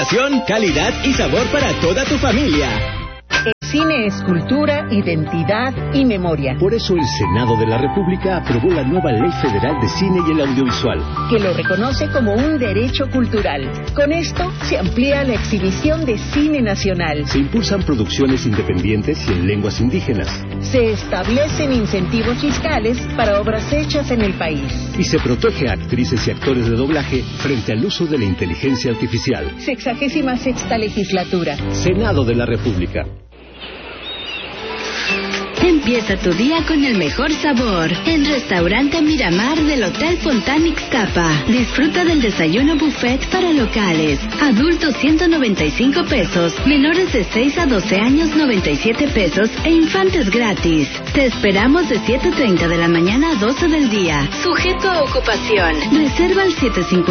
Calidad y sabor para toda tu familia. El cine es cultura, identidad y memoria. Por eso el Senado de la República aprobó la nueva Ley Federal de Cine y el Audiovisual, que lo reconoce como un derecho cultural. Con esto se amplía la exhibición de cine nacional. Se impulsan producciones independientes y en lenguas indígenas. Se establecen incentivos fiscales para obras hechas en el país. Y se protege a actrices y actores de doblaje frente al uso de la inteligencia artificial. 66ª legislatura. Senado de la República. Empieza tu día con el mejor sabor en Restaurante Miramar del Hotel Fontana Ixtapa. Disfruta del desayuno buffet para locales. Adultos 195 pesos, menores de 6 a 12 años 97 pesos e infantes gratis. Te esperamos de 7:30 de la mañana a 12 del día. Sujeto a ocupación. Reserva al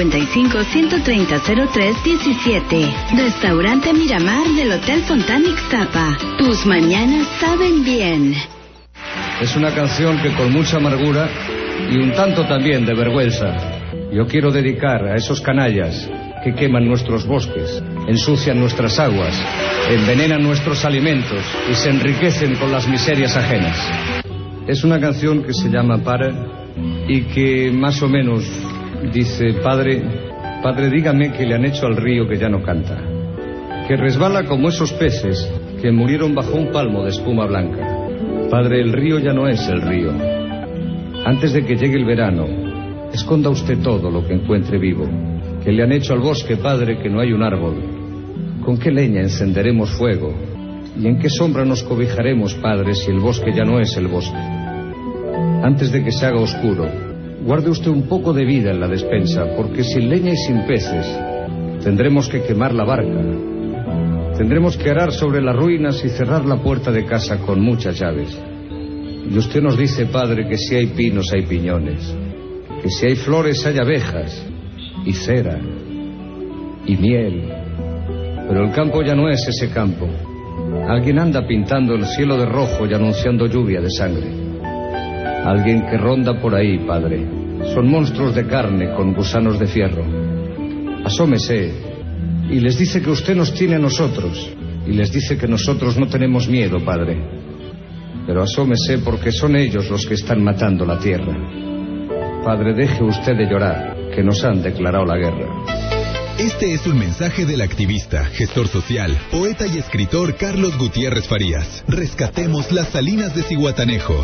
755-130-0317. Restaurante Miramar del Hotel Fontana Ixtapa. Tus mañanas saben bien. Es una canción que con mucha amargura y un tanto también de vergüenza yo quiero dedicar a esos canallas que queman nuestros bosques, ensucian nuestras aguas, envenenan nuestros alimentos y se enriquecen con las miserias ajenas. Es una canción que se llama Para y que más o menos dice: Padre, dígame que le han hecho al río que ya no canta, que resbala como esos peces que murieron bajo un palmo de espuma blanca. Padre, el río ya no es el río. Antes de que llegue el verano, esconda usted todo lo que encuentre vivo. Que le han hecho al bosque, Padre, que no hay un árbol. ¿Con qué leña encenderemos fuego? ¿Y en qué sombra nos cobijaremos, Padre, si el bosque ya no es el bosque? Antes de que se haga oscuro, guarde usted un poco de vida en la despensa, porque sin leña y sin peces tendremos que quemar la barca. Tendremos que arar sobre las ruinas y cerrar la puerta de casa con muchas llaves. Y usted nos dice, Padre, que si hay pinos hay piñones, que si hay flores hay abejas, y cera, y miel. Pero el campo ya no es ese campo. Alguien anda pintando el cielo de rojo y anunciando lluvia de sangre. Alguien que ronda por ahí, Padre. Son monstruos de carne con gusanos de fierro. Asómese y les dice que usted nos tiene a nosotros, y les dice que nosotros no tenemos miedo, Padre. Pero asómese, porque son ellos los que están matando la tierra. Padre, deje usted de llorar, que nos han declarado la guerra. Este es un mensaje del activista, gestor social, poeta y escritor Carlos Gutiérrez Farías. Rescatemos las salinas de Zihuatanejo.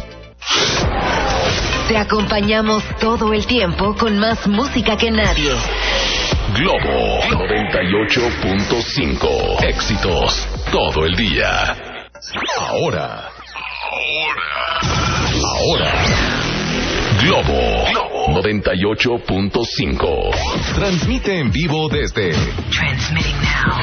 Te acompañamos todo el tiempo con más música que nadie. Globo 98.5. Éxitos todo el día. Ahora. Globo 98.5. Transmite en vivo desde Transmitting now.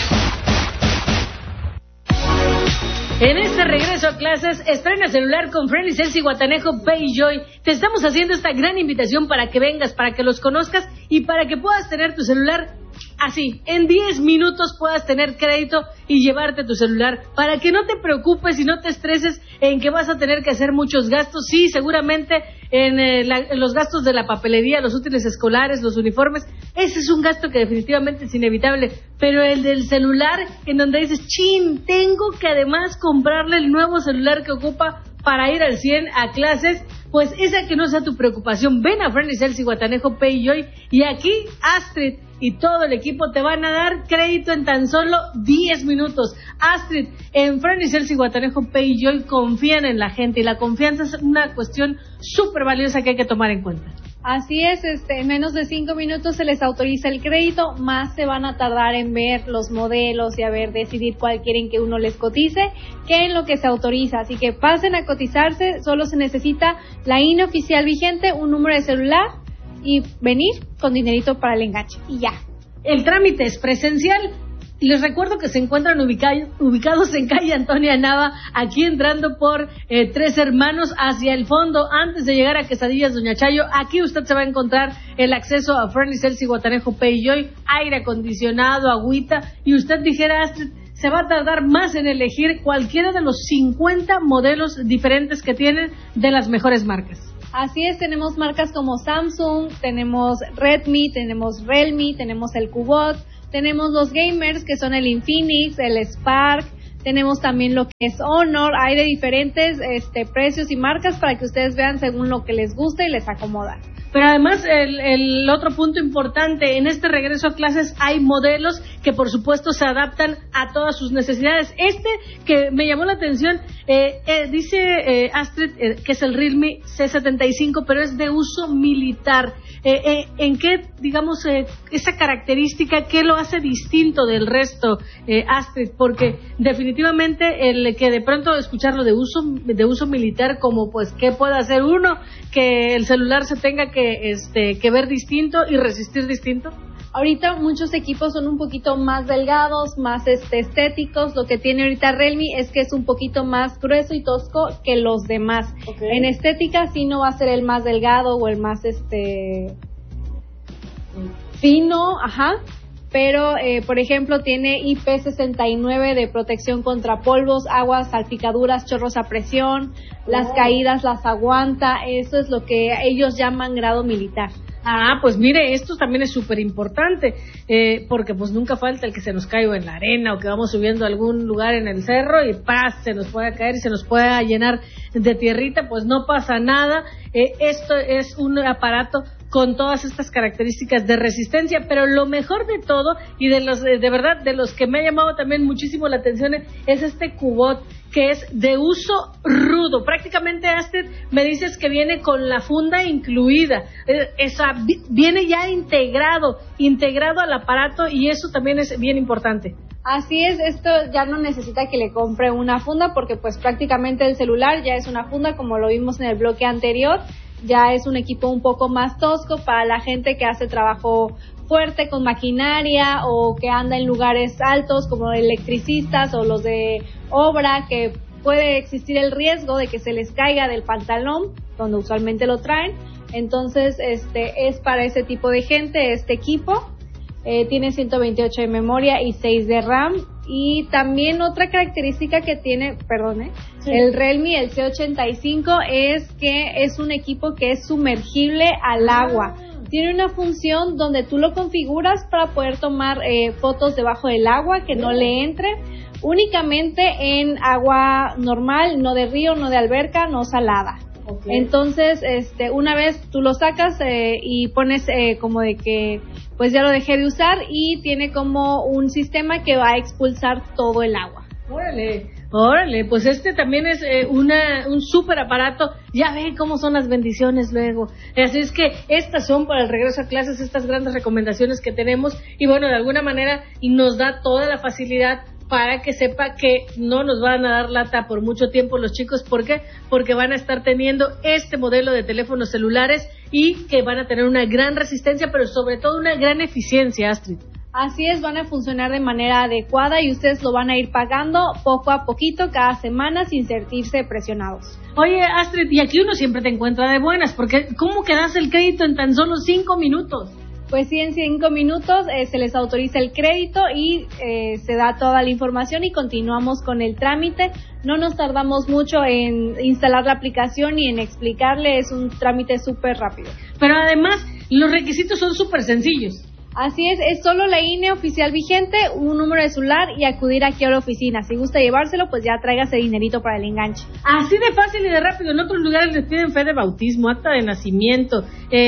En este regreso a clases, estrena celular con Friendly Cell Zihuatanejo PayJoy. Te estamos haciendo esta gran invitación para que vengas, para que los conozcas y para que puedas tener tu celular así. En 10 minutos puedas tener crédito y llevarte tu celular, para que no te preocupes y no te estreses en que vas a tener que hacer muchos gastos. Sí, seguramente en los gastos de la papelería, los útiles escolares, los uniformes, ese es un gasto que definitivamente es inevitable, pero el del celular, en donde dices, chin, tengo que además comprarle el nuevo celular que ocupa para ir al 100 a clases, pues esa que no sea tu preocupación. Ven a Friendly Cell Zihuatanejo PayJoy y aquí Astrid y todo el equipo te van a dar crédito en tan solo 10 minutos. Astrid, en Friendly Cell Zihuatanejo PayJoy confían en la gente y la confianza es una cuestión súper valiosa que hay que tomar en cuenta. Así es, en menos de 5 minutos se les autoriza el crédito, más se van a tardar en ver los modelos y a ver, decidir cuál quieren que uno les cotice, que en lo que se autoriza. Así que pasen a cotizarse, solo se necesita la INE oficial vigente, un número de celular y venir con dinerito para el enganche. Y ya. El trámite es presencial. Les recuerdo que se encuentran ubicados en calle Antonia Nava, aquí entrando por Tres Hermanos hacia el fondo, antes de llegar a Quesadillas Doña Chayo. Aquí usted se va a encontrar el acceso a Friendly Cell Zihuatanejo PayJoy, aire acondicionado, agüita, y usted dijera, Astrid, se va a tardar más en elegir cualquiera de los 50 modelos diferentes que tienen de las mejores marcas. Así es, tenemos marcas como Samsung, tenemos Redmi, tenemos Realme, tenemos el Cubot, Tenemos los gamers, que son el Infinix, el Spark. Tenemos también lo que es Honor. Hay de diferentes precios y marcas para que ustedes vean según lo que les guste y les acomoda. Pero además, el otro punto importante, en este regreso a clases hay modelos que por supuesto se adaptan a todas sus necesidades. Que me llamó la atención, dice Astrid que es el Realme C75, pero es de uso militar. ¿En qué, digamos, esa característica, qué lo hace distinto del resto, Astrid? Porque definitivamente el que de pronto escucharlo de uso militar, como pues, ¿qué puede hacer uno? Que el celular se tenga que ver distinto y resistir distinto. Ahorita muchos equipos son un poquito más delgados, más estéticos. Lo que tiene ahorita Realme es que es un poquito más grueso y tosco que los demás. Okay. En estética sí no va a ser el más delgado o el más fino, pero por ejemplo tiene IP69 de protección contra polvos, aguas, salpicaduras, chorros a presión, las caídas las aguanta. Eso es lo que ellos llaman grado militar. Pues mire, esto también es súper importante, porque pues nunca falta el que se nos caiga en la arena o que vamos subiendo a algún lugar en el cerro y se nos pueda caer y se nos pueda llenar de tierrita, pues no pasa nada. Esto es un aparato con todas estas características de resistencia, pero lo mejor de todo, y de verdad, de los que me ha llamado también muchísimo la atención, es este cubot, que es de uso rudo. Prácticamente me dices que viene con la funda incluida, viene ya integrado al aparato, y eso también es bien importante. Así es, esto ya no necesita que le compre una funda, porque pues prácticamente el celular ya es una funda, como lo vimos en el bloque anterior. Ya es un equipo un poco más tosco para la gente que hace trabajo fuerte con maquinaria o que anda en lugares altos como electricistas o los de obra, que puede existir el riesgo de que se les caiga del pantalón donde usualmente lo traen. Entonces es para ese tipo de gente este equipo. Tiene 128 de memoria y 6 de RAM. Y también otra característica que tiene, el Realme, el C85, es que es un equipo que es sumergible al agua. Tiene una función donde tú lo configuras para poder tomar fotos debajo del agua, que no le entre, únicamente en agua normal, no de río, no de alberca, no salada. Okay. Entonces, una vez tú lo sacas y pones como de que pues ya lo dejé de usar, y tiene como un sistema que va a expulsar todo el agua. Órale, pues también es un súper aparato. Ya ven cómo son las bendiciones luego. Así es que estas son para el regreso a clases, estas grandes recomendaciones que tenemos, y bueno, de alguna manera nos da toda la facilidad para que sepa que no nos van a dar lata por mucho tiempo los chicos. ¿Por qué? Porque van a estar teniendo este modelo de teléfonos celulares y que van a tener una gran resistencia, pero sobre todo una gran eficiencia, Astrid. Así es, van a funcionar de manera adecuada y ustedes lo van a ir pagando poco a poquito cada semana sin sentirse presionados. Oye, Astrid, y aquí uno siempre te encuentra de buenas, porque ¿cómo que das el crédito en tan solo 5 minutos? Pues sí, en 5 minutos se les autoriza el crédito y se da toda la información y continuamos con el trámite. No nos tardamos mucho en instalar la aplicación y en explicarle, es un trámite súper rápido. Pero además, los requisitos son súper sencillos. Así es solo la INE oficial vigente, un número de celular y acudir aquí a la oficina. Si gusta llevárselo, pues ya tráigase dinerito para el enganche. Así de fácil y de rápido. En otros lugares les piden fe de bautismo, acta de nacimiento,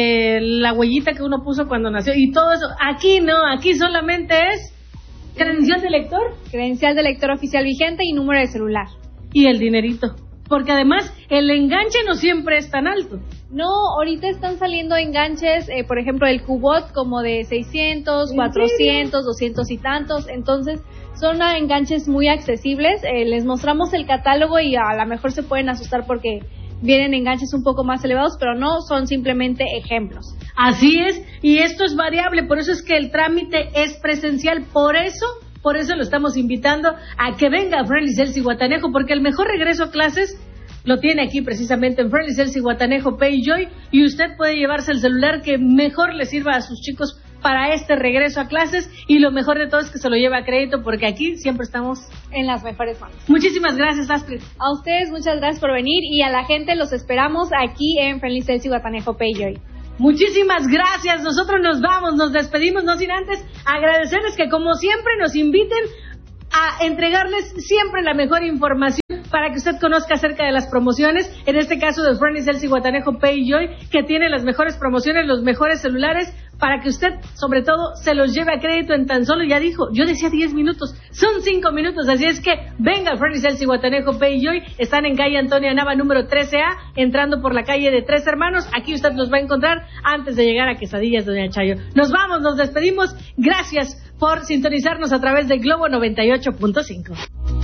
la huellita que uno puso cuando nació y todo eso. Aquí no, aquí solamente es credencial de lector. Credencial de lector oficial vigente y número de celular. Y el dinerito. Porque además el enganche no siempre es tan alto. No, ahorita están saliendo enganches, por ejemplo, el Cubot como de 600, 400, 200 y tantos. Entonces, son enganches muy accesibles. Les mostramos el catálogo y a lo mejor se pueden asustar porque vienen enganches un poco más elevados, pero no, son simplemente ejemplos. Así es, y esto es variable, por eso es que el trámite es presencial, por eso lo estamos invitando a que venga a Friendly Sales Zihuatanejo, porque el mejor regreso a clases lo tiene aquí precisamente en Friendly Sales Zihuatanejo PayJoy, y usted puede llevarse el celular que mejor le sirva a sus chicos para este regreso a clases, y lo mejor de todo es que se lo lleve a crédito, porque aquí siempre estamos en las mejores manos. Muchísimas gracias, Astrid. A ustedes muchas gracias por venir, y a la gente los esperamos aquí en Friendly Sales Zihuatanejo PayJoy. Muchísimas gracias. Nosotros nos vamos, nos despedimos, no sin antes agradecerles que como siempre nos inviten a entregarles siempre la mejor información para que usted conozca acerca de las promociones, en este caso de Friendly Cell Zihuatanejo PayJoy, que tiene las mejores promociones, los mejores celulares, para que usted, sobre todo, se los lleve a crédito en tan solo, ya dijo, yo decía 10 minutos, son 5 minutos, así es que venga Friendly Cell Zihuatanejo PayJoy, están en calle Antonia Nava número 13A, entrando por la calle de Tres Hermanos, aquí usted los va a encontrar antes de llegar a Quesadillas Doña Chayo. Nos vamos, nos despedimos, gracias por sintonizarnos a través de Globo 98.5.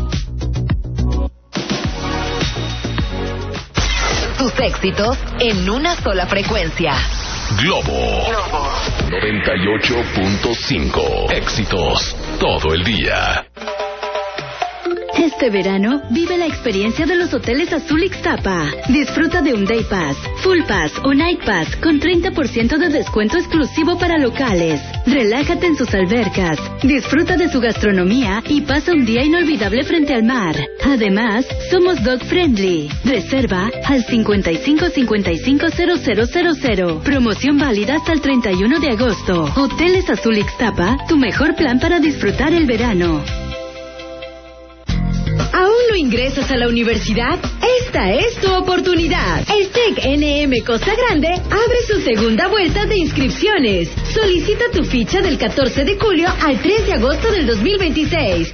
Tus éxitos en una sola frecuencia. Globo 98.5. Éxitos todo el día. Este verano, vive la experiencia de los hoteles Azul Ixtapa. Disfruta de un Day Pass, Full Pass o Night Pass con 30% de descuento exclusivo para locales. Relájate en sus albercas, disfruta de su gastronomía y pasa un día inolvidable frente al mar. Además, somos dog friendly. Reserva al 55550000. Promoción válida hasta el 31 de agosto. Hoteles Azul Ixtapa, tu mejor plan para disfrutar el verano. ¿Aún no ingresas a la universidad? Esta es tu oportunidad. El TEC NM Costa Grande abre su segunda vuelta de inscripciones. Solicita tu ficha del 14 de julio al 3 de agosto del 2026.